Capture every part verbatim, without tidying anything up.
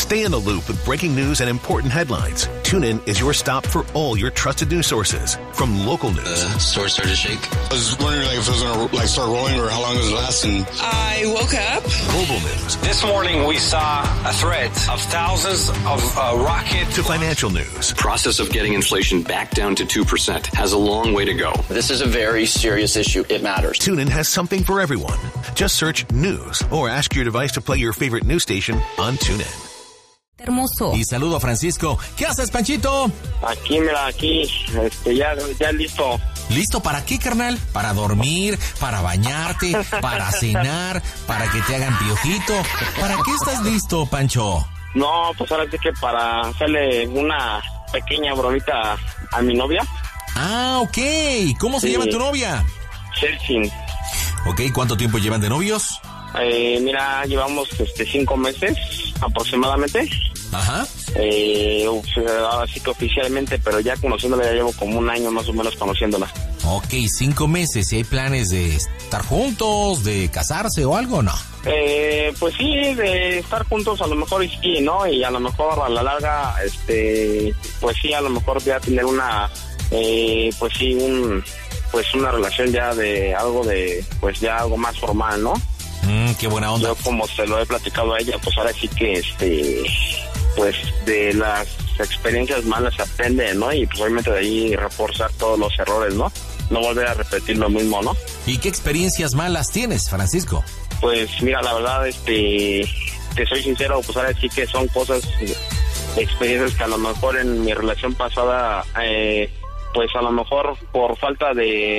Stay in the loop with breaking news and important headlines. TuneIn is your stop for all your trusted news sources. From local news. The store started to shake. I was wondering like, if it was going to like start rolling or how long it was lasting. I woke up. Global news. This morning we saw a threat of thousands of uh, rockets. To financial news. Process of getting inflation back down to two percent has a long way to go. This is a very serious issue. It matters. TuneIn has something for everyone. Just search news or ask your device to play your favorite news station on TuneIn. Hermoso. Y saludo a Francisco. ¿Qué haces, Panchito? Aquí, mira, aquí, este, ya, ya listo. ¿Listo para qué, carnal? ¿Para dormir? ¿Para bañarte? ¿Para cenar? ¿Para que te hagan piojito? ¿Para qué estás listo, Pancho? No, pues ahora sí que para hacerle una pequeña bromita a mi novia. Ah, ok. ¿Cómo se sí. llama tu novia? Celsin. Ok, ¿cuánto tiempo llevan de novios? Eh, mira, llevamos este cinco meses aproximadamente. Ajá. Eh, ahora sí que oficialmente, pero ya conociéndola ya llevo como un año más o menos conociéndola. Ok, cinco meses. ¿Y hay planes de estar juntos, de casarse o algo o no? Eh, pues sí, de estar juntos a lo mejor y sí, ¿no? Y a lo mejor a la larga, este, pues sí, a lo mejor voy a tener una, eh, pues sí, un, pues una relación ya de algo de, pues ya algo más formal, ¿no? Mm, qué buena onda. Yo como se lo he platicado a ella, pues ahora sí que este, pues de las experiencias malas se aprende, ¿no? Y pues obviamente de ahí reforzar todos los errores, ¿no? No volver a repetir lo mismo, ¿no? ¿Y qué experiencias malas tienes, Francisco? Pues mira, la verdad, este, te soy sincero, pues ahora sí que son cosas, experiencias que a lo mejor en mi relación pasada, eh, pues a lo mejor por falta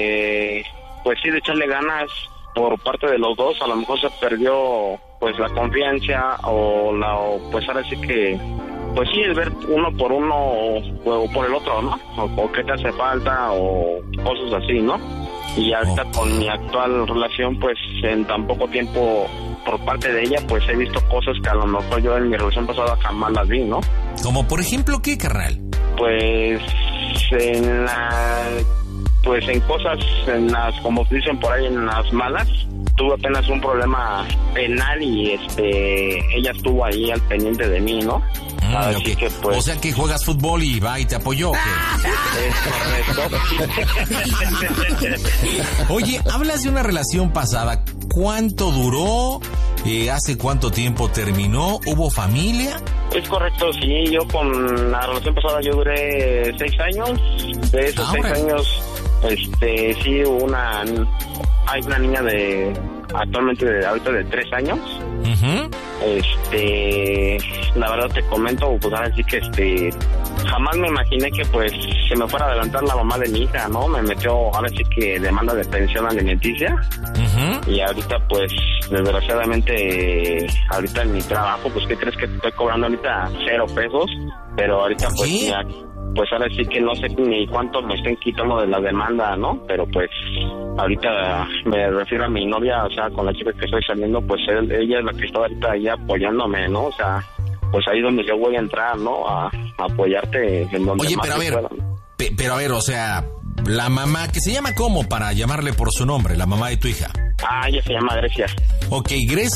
de, pues sí, de echarle ganas por parte de los dos, a lo mejor se perdió pues la confianza o la, o, pues ahora sí que, pues sí, el ver uno por uno o, o por el otro, ¿no? O, o qué te hace falta o cosas así, ¿no? Y ahorita oh. con mi actual relación, pues en tan poco tiempo por parte de ella, pues he visto cosas que a lo mejor yo en mi relación pasada jamás las vi, ¿no? Como por ejemplo, ¿qué, carnal? Pues en la... Pues en cosas, en las, como dicen por ahí, en las malas, tuve apenas un problema penal y este ella estuvo ahí al pendiente de mí, ¿no? Mm, Así okay. que pues... O sea que juegas fútbol y va y te apoyó, ¿o qué? Es correcto. Oye, hablas de una relación pasada. ¿Cuánto duró? Eh, ¿Hace cuánto tiempo terminó? ¿Hubo familia? Es correcto, sí. Yo con la relación pasada yo duré seis años. De esos Ahora. seis años... Este, sí, una, hay una niña de, actualmente de, ahorita de tres años. Uh-huh. Este, la verdad te comento, pues ahora sí que este, jamás me imaginé que pues se me fuera a adelantar la mamá de mi hija, ¿no? Me metió, ahora sí que demanda de pensión alimenticia. Uh-huh. Y ahorita pues, desgraciadamente, ahorita en mi trabajo, pues ¿qué crees que estoy cobrando ahorita? Cero pesos, pero ahorita pues ¿Sí? ya, pues ahora sí que no sé ni cuánto me estén quitando de la demanda, ¿no? Pero pues ahorita me refiero a mi novia, o sea, con la chica que estoy saliendo, pues él, ella es la que está ahorita ahí apoyándome, ¿no? O sea, pues ahí donde yo voy a entrar, ¿no? A, a apoyarte en donde Oye, más pero a ver, pueda. pe- pero a ver, o sea, la mamá, que se llama ¿cómo? Para llamarle por su nombre, la mamá de tu hija. Ah, ella se llama Grecia. Ok, Grecia.